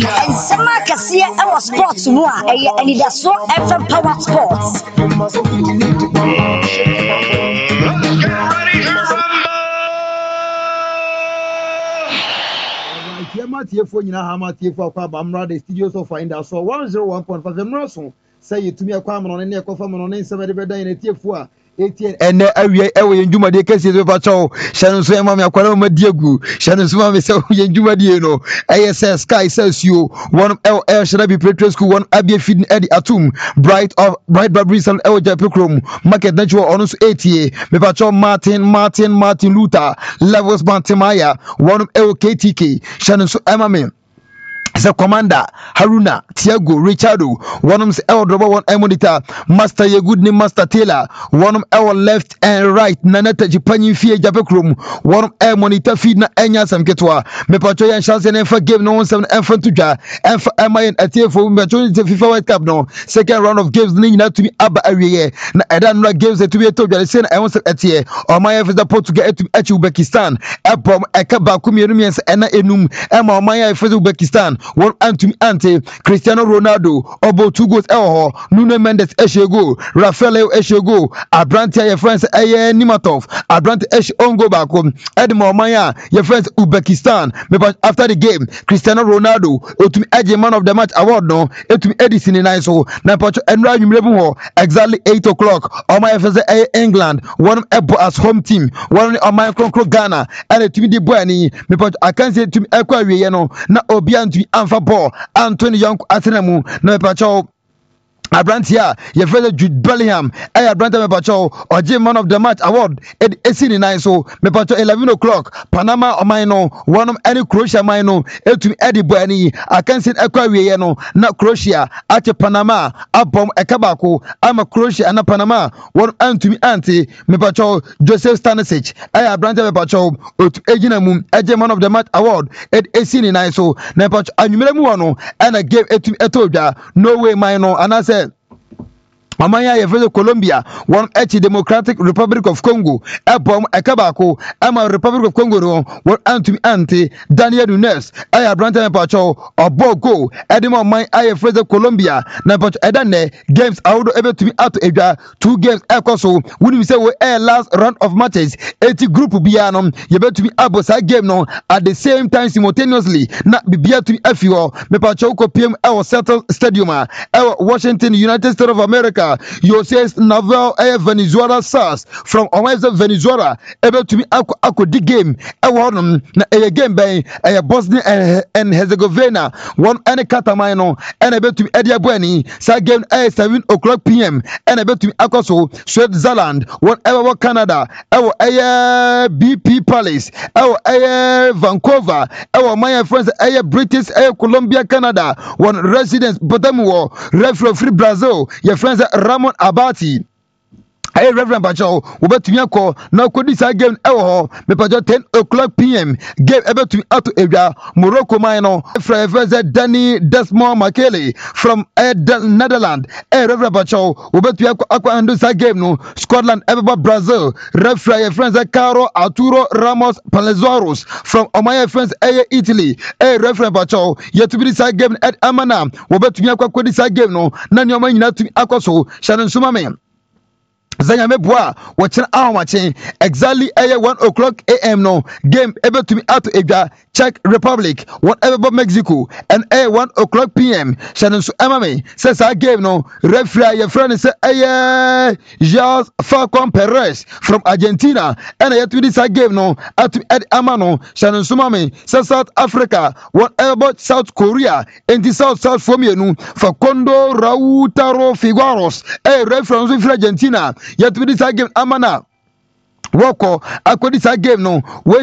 And some can see our sports more, and it is so FM Power Sports. Tiefo nyina hama tiefo akwa bamra the studios of find us so 101.5 emraso say yetumi akwa amno ne ekofa amno ne nsema de beda ina tiefo a ATN ene awie ewe yenjumade kesi zo pacho hyanu so ema me akwara ma diegu hyanu so ma me se yenjumade no ISS Sky Celsius one LL should be Petro School one abia feeding Eddie Atum bright Babris and El Japikrom market natural on 80 me pacho Martin Luther levels Bantimaya one LKTK hyanu so ema me the commander Haruna Tiago Richardo one of El Drobo one monitor Master Yegudni Master Taylor one of our left and right Nanata Jipani Fie Japekrum one of El monitor feed na Enya Samketwa me pacho yan chance and for game no 7 and for tuja and for MIN at for Metroid FIFA World Cup no second round of games ni na to me aba area na edan no games to be told say I want at here or my F is the Portugal to Uzbekistan ebom ekaba kumienu mies ena enum ema my F is Uzbekistan one anti Cristiano Ronaldo obo 2 goals elho Nuno Mendes eshego Rafael eshego Abrantia your friends Nimatov Abrant esh ongo bako Edmo Maya your friends Uzbekistan after the game Cristiano Ronaldo otumi eje man of the match award no etumi edison in so na pacho enra nwumrebu ho exactly 8 o'clock on my FZ England one ebo as home team one on my Concro Ghana and etumi di boani me pacho akanse etumi ekwa wiye no na obi antumi amfa ball Anthony Young Atenemu na me pacho Abrantia, your fellow Jude Bellingham, Abranta Mepacho, or Jim Man of the Match Award, Ed Esini so Mepacho 11 o'clock, Panama or Mino, one of any Croatia Mino, Etum Eddie Buani, I can see Aquariano, not Croatia, at Panama, Abom Ekabako, I'm a Croatia and a Panama, one anti Mepacho, Joseph Stanisic, Abranta Mepacho, Ejinamum, Ed Man of the Match Award, Ed Esini so Nepacho, and Muano, and I gave it to Etoja, no way Mino, and I said, Amaya Yevelo Colombia, one H Democratic Republic of Congo, Ebom Ekabako, Ama Republic of Congo, one anti Daniel Nunes, Aya Branta Pacho, or Bogo, Edimo my Aya Fraser Colombia, Napacho Edane, games out able to be out to Edra, 2 games Ecoso, when we say we air last round of matches, 80 group Bianum, you better to be Abosa game no at the same time simultaneously, not be beer to FUO, Mepacho PM our Settle Stadium, our Washington, United States of America. You says Naval Venezuela SARS from Omaze Venezuela able to be ako di game a game by a Bosnia and Herzegovina one any Catamino and able to be Edia Bueni sa game 7 o'clock PM and able to be Akoso Switzerland one ever Canada our BP Palace our Vancouver our my friends British Columbia Canada one residence Botamo referee free Brazil your friends Ramon Abati Hey Reverend Bacho, Ubetumi call now could this game ewo me pajo 10 o'clock PM game able to out to area Morocco Mino Freveze Danny Desmond Makele from Netherlands. Hey Reverend Bacho, Ubetumi akwa handle sa game no Scotland ever Brazil referee friends Caro Arturo Ramos Palazuelos from my friends Italy. Hey Reverend Bacho, yet to be this game at Amana, Ubetumi akwa this game no na nyoma nyina to akwaso Shannon Sumame Zanyame Bois, watching our watching exactly 1 o'clock AM no game able to be out to Edra, Czech Republic, whatever but Mexico, and 1 o'clock PM. Shannon Su Emame says our game no referee your friend is Charles Falcon Perez from Argentina, and yet to this game no at Ed Amano, Shannon Sumame says South Africa, whatever but South Korea, and the South for me for Kondo Rautaro Figueros, a reference with Argentina. Yet with this game Amana Woko, I could this game no